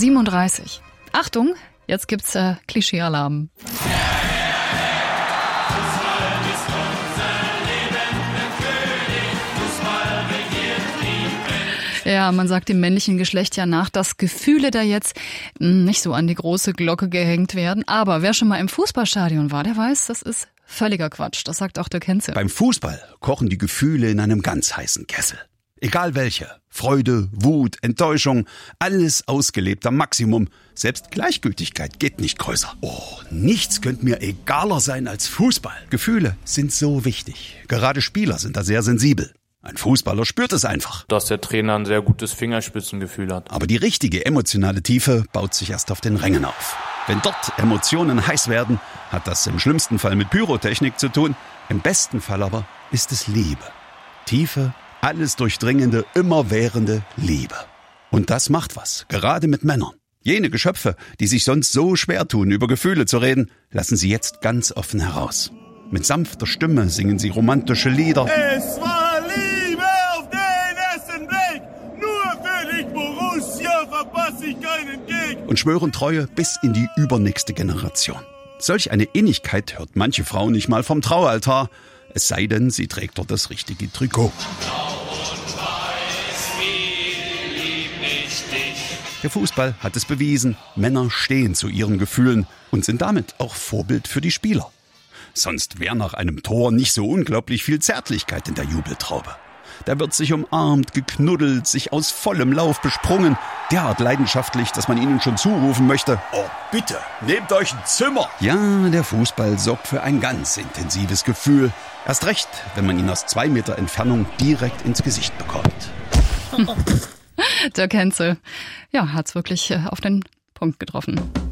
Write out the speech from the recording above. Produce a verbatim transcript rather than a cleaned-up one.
siebenunddreißig. Achtung, jetzt gibt's äh, Klischee-Alarm. Ja, man sagt dem männlichen Geschlecht ja nach, dass Gefühle da jetzt nicht so an die große Glocke gehängt werden. Aber wer schon mal im Fußballstadion war, der weiß, das ist völliger Quatsch. Das sagt auch Dirk Hentze. Beim Fußball kochen die Gefühle in einem ganz heißen Kessel. Egal welche. Freude, Wut, Enttäuschung, alles ausgelebt am Maximum. Selbst Gleichgültigkeit geht nicht größer. Oh, nichts könnte mir egaler sein als Fußball. Gefühle sind so wichtig. Gerade Spieler sind da sehr sensibel. Ein Fußballer spürt es einfach. Dass der Trainer ein sehr gutes Fingerspitzengefühl hat. Aber die richtige emotionale Tiefe baut sich erst auf den Rängen auf. Wenn dort Emotionen heiß werden, hat das im schlimmsten Fall mit Pyrotechnik zu tun. Im besten Fall aber ist es Liebe. Tiefe, alles durchdringende, immerwährende Liebe. Und das macht was, gerade mit Männern. Jene Geschöpfe, die sich sonst so schwer tun, über Gefühle zu reden, lassen sie jetzt ganz offen heraus. Mit sanfter Stimme singen sie romantische Lieder. Es war Liebe auf den ersten Blick. Nur für dich, Borussia, verpasse ich keinen Gig. Und schwören Treue bis in die übernächste Generation. Solch eine Innigkeit hört manche Frau nicht mal vom Traualtar. Es sei denn, sie trägt dort das richtige Trikot. Der Fußball hat es bewiesen. Männer stehen zu ihren Gefühlen und sind damit auch Vorbild für die Spieler. Sonst wäre nach einem Tor nicht so unglaublich viel Zärtlichkeit in der Jubeltraube. Da wird sich umarmt, geknuddelt, sich aus vollem Lauf besprungen. Derart leidenschaftlich, dass man ihnen schon zurufen möchte: Oh, bitte, nehmt euch ein Zimmer. Ja, der Fußball sorgt für ein ganz intensives Gefühl. Erst recht, wenn man ihn aus zwei Meter Entfernung direkt ins Gesicht bekommt. Dirk Hentze, ja, hat's wirklich auf den Punkt getroffen.